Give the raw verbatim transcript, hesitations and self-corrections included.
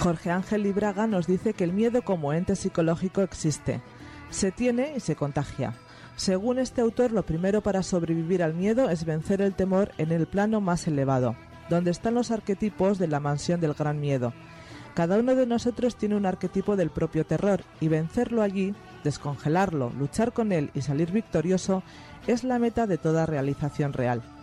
Jorge Ángel Libraga nos dice que el miedo como ente psicológico existe, se tiene y se contagia. Según este autor, lo primero para sobrevivir al miedo es vencer el temor en el plano más elevado, donde están los arquetipos de la mansión del gran miedo. Cada uno de nosotros tiene un arquetipo del propio terror, y vencerlo allí, descongelarlo, luchar con él y salir victorioso es la meta de toda realización real.